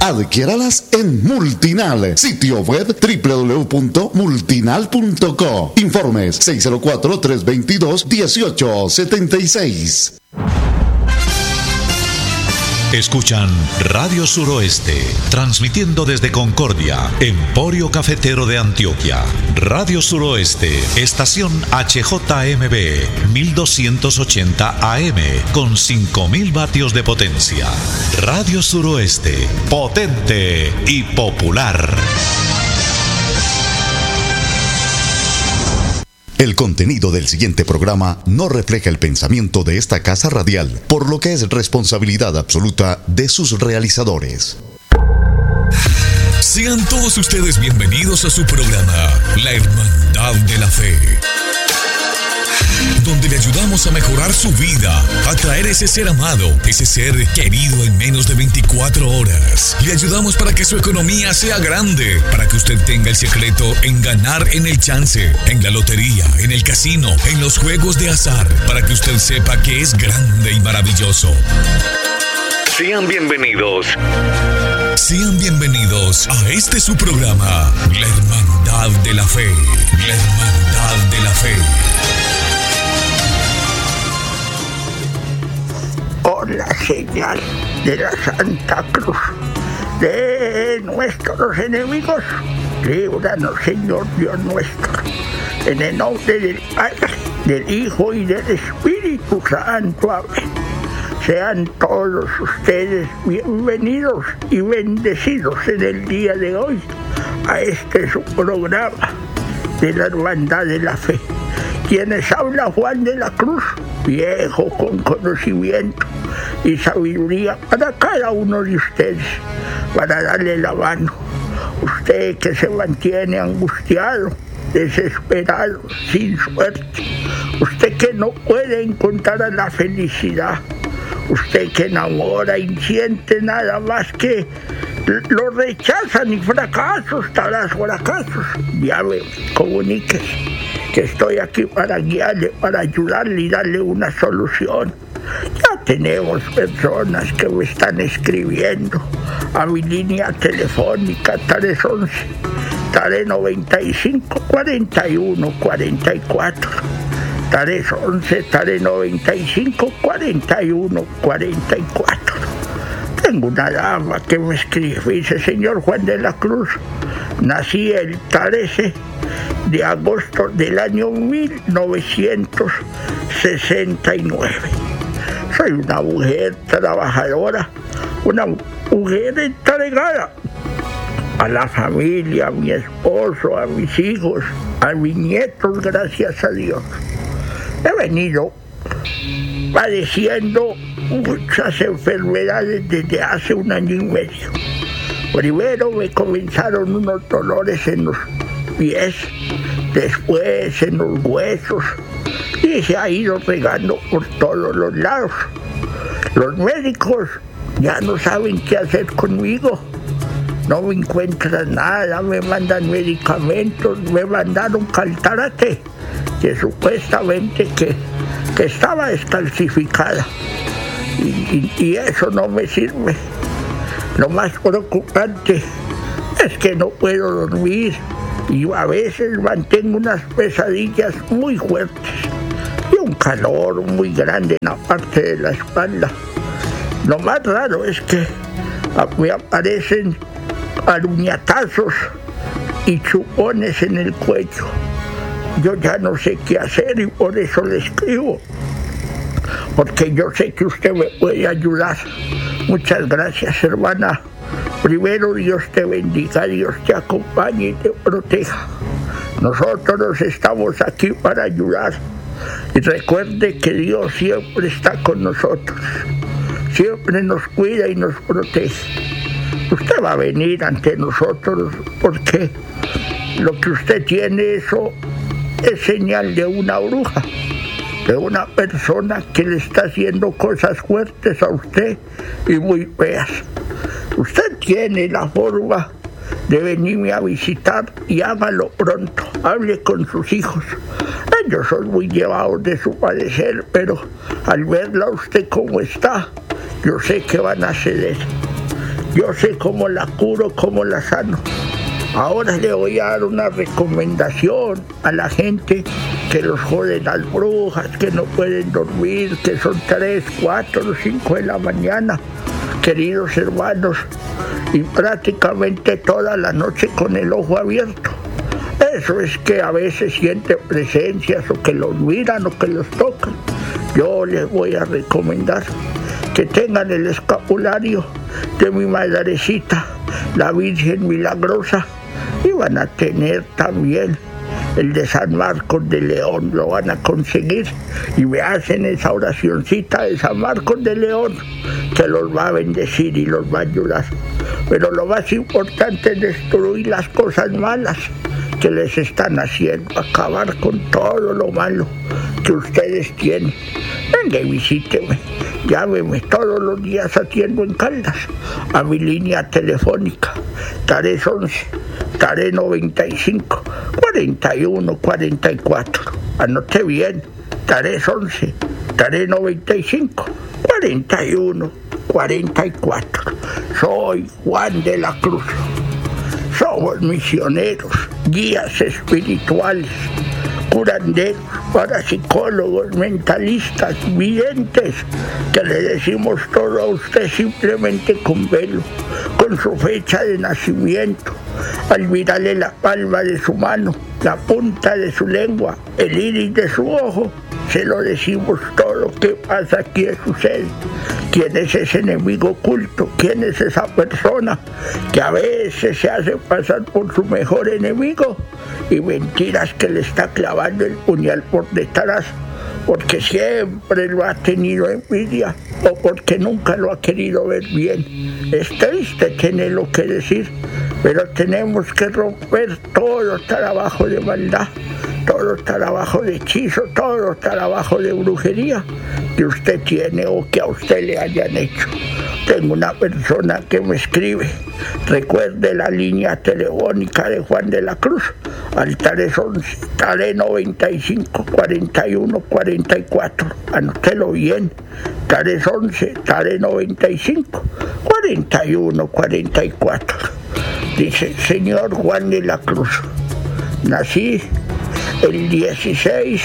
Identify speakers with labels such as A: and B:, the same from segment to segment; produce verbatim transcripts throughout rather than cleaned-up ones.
A: Adquiéralas en Multinal, sitio web doble u doble u doble u punto multinal punto co. Informes seis cero cuatro, tres dos dos, uno ocho siete seis.
B: Escuchan Radio Suroeste, transmitiendo desde Concordia, Emporio Cafetero de Antioquia. Radio Suroeste, estación H J M B, mil doscientos ochenta A M, con cinco mil vatios de potencia. Radio Suroeste, potente y popular.
A: El contenido del siguiente programa no refleja el pensamiento de esta casa radial, por lo que es responsabilidad absoluta de sus realizadores.
C: Sean todos ustedes bienvenidos a su programa, La Hermandad de la Fe, donde le ayudamos a mejorar su vida, a traer ese ser amado, ese ser querido en menos de veinticuatro horas. Le ayudamos para que su economía sea grande, para que usted tenga el secreto en ganar en el chance, en la lotería, en el casino, en los juegos de azar, para que usted sepa que es grande y maravilloso. Sean bienvenidos. Sean bienvenidos a este su programa, La Hermandad de la Fe. La Hermandad de la Fe.
D: Con la señal de la Santa Cruz de nuestros enemigos, líbranos, Señor Dios nuestro, en el nombre del Padre, del Hijo y del Espíritu Santo. Amén. Sean todos ustedes bienvenidos y bendecidos en el día de hoy a este su programa de la Hermandad de la Fe. Quienes habla Juan de la Cruz, viejo con conocimiento y sabiduría para cada uno de ustedes, para darle la mano. Usted que se mantiene angustiado, desesperado, sin suerte, usted que no puede encontrar la felicidad, usted que enamora y siente nada más que lo rechazan y fracasos tras fracasos, llame, comuníquese, que estoy aquí para guiarle, para ayudarle y darle una solución. Ya tenemos personas que me están escribiendo a mi línea telefónica tres once, tres noventa y cinco, cuarenta y uno cuarenta y cuatro. tres once, tres noventa y cinco, cuarenta y uno cuarenta y cuatro. Tengo una dama que me escribe, dice: señor Juan de la Cruz, nací el trece de agosto del año mil novecientos sesenta y nueve. Soy una mujer trabajadora, una mujer entregada a la familia, a mi esposo, a mis hijos, a mis nietos, gracias a Dios. He venido padeciendo muchas enfermedades desde hace un año y medio. Primero me comenzaron unos dolores en los pies, después en los huesos, y se ha ido regando por todos los lados. Los médicos ya no saben qué hacer conmigo, no me encuentran nada, me mandan medicamentos, me mandaron Caltrate, que supuestamente que, que estaba descalcificada, y, y, y eso no me sirve. Lo más preocupante es que no puedo dormir y a veces mantengo unas pesadillas muy fuertes y un calor muy grande en la parte de la espalda. Lo más raro es que me aparecen aruñatazos y chupones en el cuello. Yo ya no sé qué hacer y por eso le escribo, porque yo sé que usted me puede ayudar. Muchas gracias, hermana. Primero, Dios te bendiga, Dios te acompañe y te proteja. Nosotros estamos aquí para ayudar. Y recuerde que Dios siempre está con nosotros. Siempre nos cuida y nos protege. Usted va a venir ante nosotros porque lo que usted tiene, eso es señal de una bruja, de una persona que le está haciendo cosas fuertes a usted y muy feas. Usted tiene la forma de venirme a visitar y hágalo pronto. Hable con sus hijos. Ellos son muy llevados de su padecer, pero al verla usted como está, yo sé que van a ceder. Yo sé cómo la curo, cómo la sano. Ahora le voy a dar una recomendación a la gente que los joden las brujas, que no pueden dormir, que son tres, cuatro o cinco de la mañana. Queridos hermanos, y prácticamente toda la noche con el ojo abierto. Eso es que a veces sienten presencias o que los miran o que los tocan. Yo les voy a recomendar que tengan el escapulario de mi madrecita, la Virgen Milagrosa, y van a tener también el de San Marcos de León, lo van a conseguir, y me hacen esa oracioncita de San Marcos de León, que los va a bendecir y los va a ayudar. Pero lo más importante es destruir las cosas malas que les están haciendo, acabar con todo lo malo que ustedes tienen. Venga y visíteme, llámeme, todos los días atiendo en Caldas, a mi línea telefónica, Tares once, Tares noventa y cinco, cuarenta y uno cuarenta y cuatro. Anote bien, Tares once, Tares noventa y cinco, cuarenta y uno cuarenta y cuatro. Soy Juan de la Cruz. Somos misioneros, guías espirituales, curanderos, parapsicólogos, mentalistas, videntes, que le decimos todo a usted simplemente con velo, con su fecha de nacimiento, al mirarle la palma de su mano, la punta de su lengua, el iris de su ojo, se lo decimos todo. ¿Qué pasa? ¿Qué sucede? ¿Quién es ese enemigo oculto? ¿Quién es esa persona que a veces se hace pasar por su mejor enemigo? Y mentiras, que le está clavando el puñal por detrás, porque siempre lo ha tenido envidia o porque nunca lo ha querido ver bien. Es triste tenerlo que decir, pero tenemos que romper todo trabajo de maldad, todo trabajo de hechizo, todo trabajo de brujería que usted tiene o que a usted le hayan hecho. Tengo una persona que me escribe, recuerde la línea telefónica de Juan de la Cruz, al Tares once, Tares noventa y cinco, cuarenta y uno cuarenta y cuatro. Anótelo bien, Tares once, Tares noventa y cinco, cuarenta y uno cuarenta y cuatro. Dice: señor Juan de la Cruz, nací el dieciséis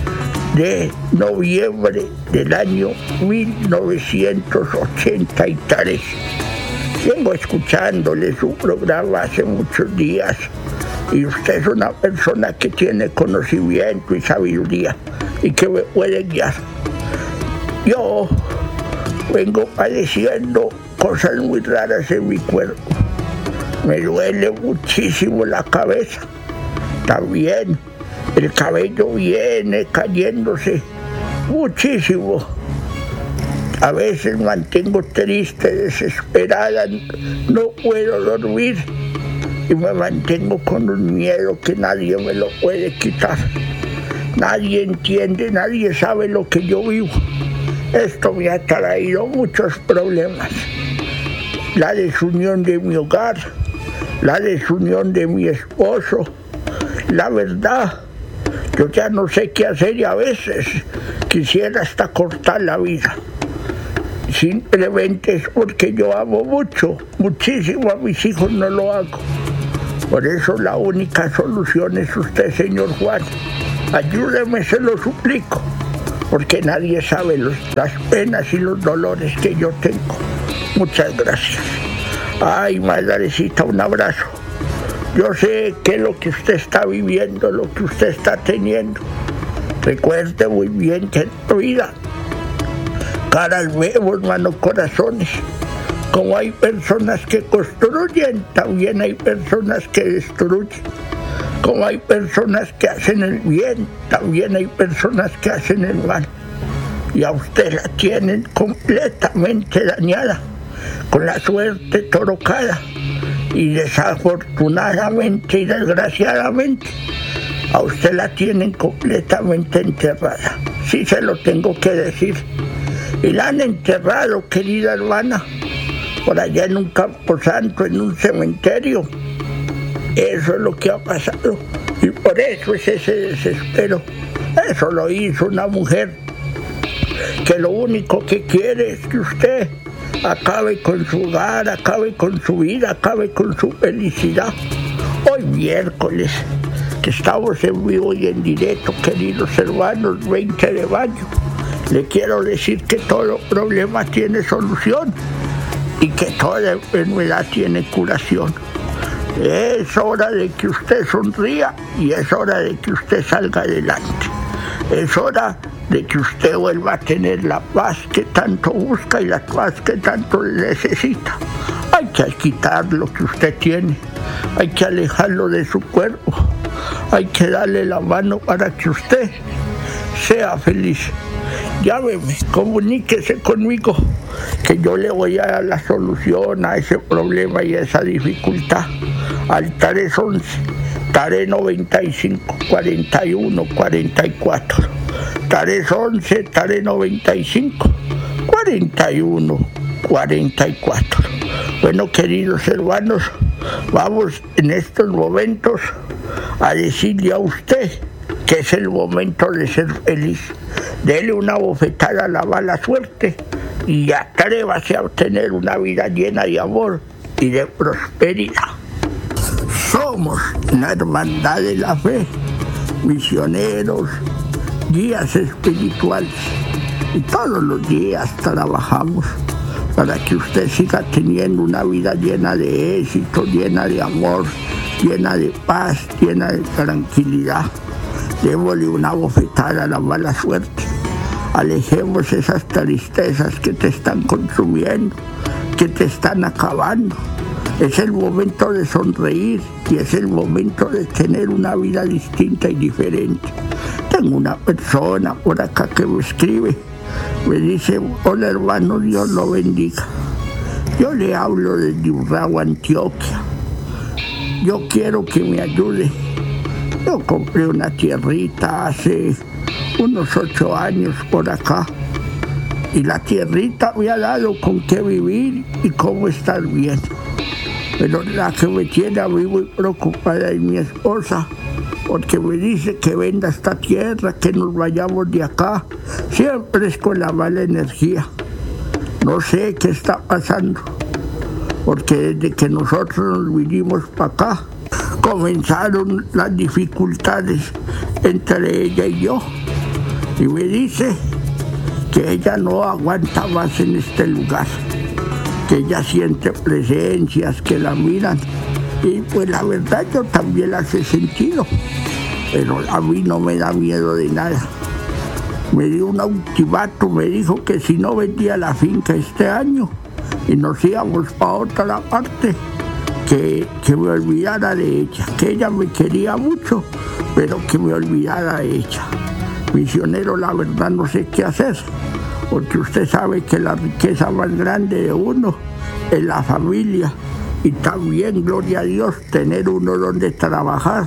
D: de noviembre del año mil novecientos ochenta y tres. Vengo escuchándole su programa hace muchos días y usted es una persona que tiene conocimiento y sabiduría y que me puede guiar. Yo vengo padeciendo cosas muy raras en mi cuerpo. Me duele muchísimo la cabeza. También el cabello viene cayéndose muchísimo. A veces mantengo triste, desesperada, no puedo dormir y me mantengo con un miedo que nadie me lo puede quitar. Nadie entiende, nadie sabe lo que yo vivo. Esto me ha traído muchos problemas. La desunión de mi hogar, la desunión de mi esposo. La verdad, yo ya no sé qué hacer y a veces quisiera hasta cortar la vida. Simplemente es porque yo amo mucho, muchísimo a mis hijos, no lo hago. Por eso la única solución es usted, señor Juan. Ayúdeme, se lo suplico, porque nadie sabe los, las penas y los dolores que yo tengo. Muchas gracias. Ay, madrecita, un abrazo. Yo sé que lo que usted está viviendo, lo que usted está teniendo. Recuerde muy bien que en la vida caras vemos, manos, corazones. Como hay personas que construyen, también hay personas que destruyen. Como hay personas que hacen el bien, también hay personas que hacen el mal. Y a usted la tienen completamente dañada, con la suerte torocada. Y desafortunadamente y desgraciadamente a usted la tienen completamente enterrada. Sí, se lo tengo que decir. Y la han enterrado, querida hermana, por allá en un camposanto, en un cementerio. Eso es lo que ha pasado. Y por eso es ese desespero. Eso lo hizo una mujer que lo único que quiere es que usted acabe con su hogar, acabe con su vida, acabe con su felicidad. Hoy miércoles, que estamos en vivo y en directo, queridos hermanos, veinte de mayo, le quiero decir que todo problema tiene solución y que toda enfermedad tiene curación. Es hora de que usted sonría y es hora de que usted salga adelante. Es hora de que usted vuelva a tener la paz que tanto busca y la paz que tanto necesita. Hay que quitar lo que usted tiene, hay que alejarlo de su cuerpo, hay que darle la mano para que usted sea feliz. Llámeme, comuníquese conmigo, que yo le voy a dar la solución a ese problema y a esa dificultad. Al tres once, Tare noventa y cinco, cuarenta y uno, cuarenta y cuatro. tres once, Tare noventa y cinco, cuarenta y uno, cuarenta y cuatro. Bueno, queridos hermanos, vamos en estos momentos a decirle a usted que es el momento de ser feliz. Dele una bofetada a la mala suerte y atrévase a obtener una vida llena de amor y de prosperidad. Somos la hermandad de la fe, misioneros, guías espirituales, y todos los días trabajamos para que usted siga teniendo una vida llena de éxito, llena de amor, llena de paz, llena de tranquilidad. Démosle una bofetada a la mala suerte. Alejemos esas tristezas que te están consumiendo, que te están acabando. Es el momento de sonreír y es el momento de tener una vida distinta y diferente. Tengo una persona por acá que me escribe, me dice: hola hermano, Dios lo bendiga. Yo le hablo desde Urrao, Antioquia. Yo quiero que me ayude. Yo compré una tierrita hace unos ocho años por acá y la tierrita me ha dado con qué vivir y cómo estar bien. Pero la que me tiene a mí muy preocupada es mi esposa, porque me dice que venda esta tierra, que nos vayamos de acá. Siempre es con la mala energía. No sé qué está pasando, porque desde que nosotros nos vinimos para acá, comenzaron las dificultades entre ella y yo. Y me dice que ella no aguanta más en este lugar, que ella siente presencias que la miran. Y pues la verdad yo también las he sentido, pero a mí no me da miedo de nada. Me dio un ultimátum, me dijo que si no vendía la finca este año y nos íbamos para otra parte, que, que me olvidara de ella, que ella me quería mucho, pero que me olvidara de ella. Misionero, la verdad no sé qué hacer, porque usted sabe que la riqueza más grande de uno es la familia, y también, gloria a Dios, tener uno donde trabajar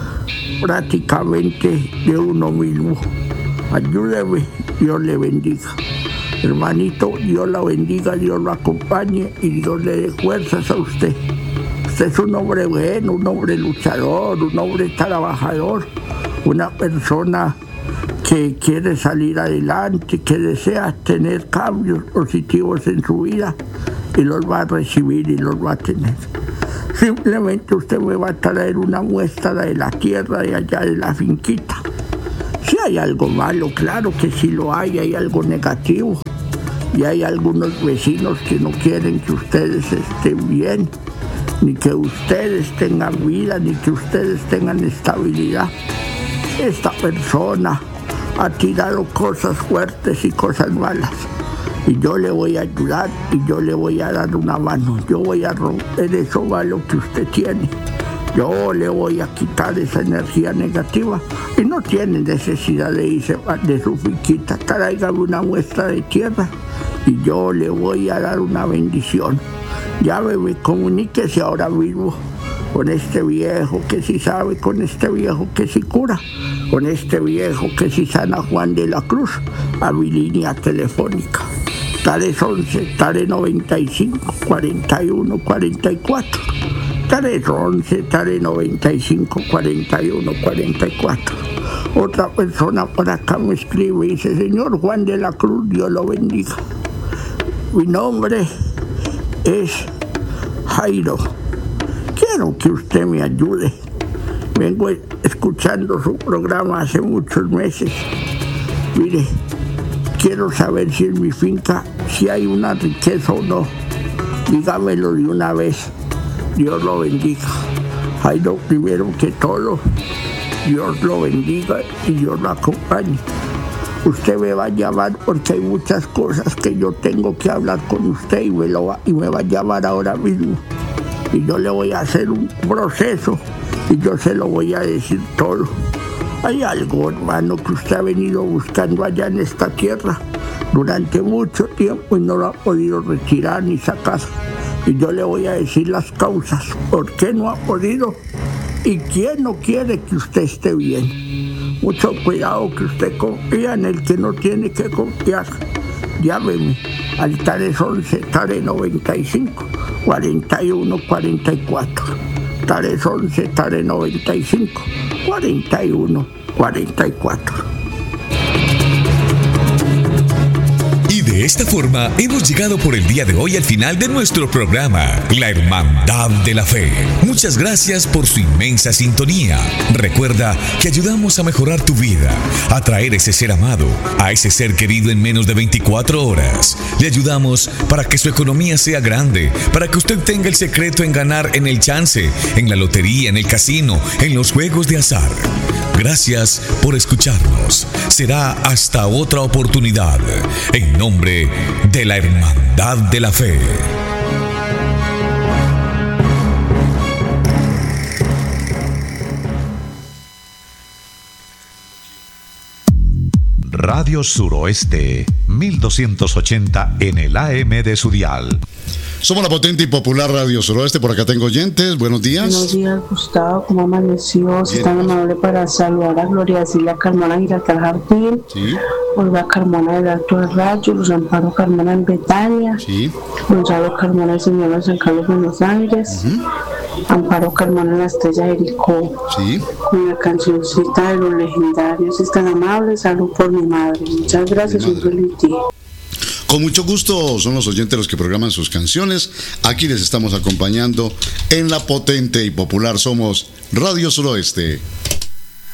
D: prácticamente de uno mismo. Ayúdeme, Dios le bendiga. Hermanito, Dios la bendiga, Dios lo acompañe y Dios le dé fuerzas a usted. Usted es un hombre bueno, un hombre luchador, un hombre trabajador, una persona que quiere salir adelante, que desea tener cambios positivos en su vida y los va a recibir y los va a tener. Simplemente usted me va a traer una muestra de la tierra de allá de la finquita. Si hay algo malo, claro que sí lo hay, hay algo negativo. Y hay algunos vecinos que no quieren que ustedes estén bien, ni que ustedes tengan vida, ni que ustedes tengan estabilidad. Esta persona ha tirado cosas fuertes y cosas malas. Y yo le voy a ayudar y yo le voy a dar una mano. Yo voy a romper eso malo que usted tiene. Yo le voy a quitar esa energía negativa y no tiene necesidad de irse de su finquita. Tráigame una muestra de tierra y yo le voy a dar una bendición. Llámeme, comuníquese ahora mismo con este viejo que sí sabe, con este viejo que sí cura, con este viejo que sí sana, Juan de la Cruz, a mi línea telefónica. tres once, Tare noventa y cinco, cuarenta y uno, cuarenta y cuatro. tres once, Tare noventa y cinco, cuarenta y uno, cuarenta y cuatro. Otra persona por acá me escribe y dice: señor Juan de la Cruz, Dios lo bendiga. Mi nombre es Jairo. Quiero que usted me ayude. Vengo escuchando su programa hace muchos meses. Mire, quiero saber si en mi finca si hay una riqueza o no. Dígamelo de una vez. Dios lo bendiga. Jairo, primero que todo, Dios lo bendiga y Dios lo acompañe. Usted me va a llamar porque hay muchas cosas que yo tengo que hablar con usted y me, lo va, y me va a llamar ahora mismo. Y yo le voy a hacer un proceso y yo se lo voy a decir todo. Hay algo, hermano, que usted ha venido buscando allá en esta tierra durante mucho tiempo y no lo ha podido retirar ni sacar. Y yo le voy a decir las causas, por qué no ha podido y quién no quiere que usted esté bien. Mucho cuidado que usted confía en el que no tiene que confiar. Llámeme al Tares once, Tares noventa y cinco, cuarenta y uno, cuarenta y cuatro. Tares once, Tares noventa y cinco, cuarenta y uno, cuarenta y cuatro.
C: De esta forma hemos llegado por el día de hoy al final de nuestro programa, La Hermandad de la Fe. Muchas gracias por su inmensa sintonía. Recuerda que ayudamos a mejorar tu vida, a traer ese ser amado, a ese ser querido en menos de veinticuatro horas. Le ayudamos para que su economía sea grande, para que usted tenga el secreto en ganar en el chance, en la lotería, en el casino, en los juegos de azar. Gracias por escucharnos. Será hasta otra oportunidad. En nombre de la Hermandad de la Fe.
B: Radio Suroeste, mil doscientos ochenta en el A M de su dial.
A: Somos la potente y popular Radio Suroeste. Por acá tengo oyentes. Buenos días.
E: Buenos días, Gustavo. ¿Cómo amaneció? Si tan amable para saludar a Gloria Silvia Carmona Giraltar Jardín. Sí. Olga Carmona del Alto del Rayo. Luz Amparo Carmona en Betania. Sí. Gonzalo Carmona del Señor de San Carlos, Buenos Aires. Uh-huh. Amparo Carmona en la Estrella de Jericó. Sí. Con la cancioncita de los legendarios. Es tan amable. Salud por mi madre. Muchas gracias. Un feliz día.
A: Con mucho gusto, son los oyentes los que programan sus canciones. Aquí les estamos acompañando en la potente y popular Somos Radio Suroeste.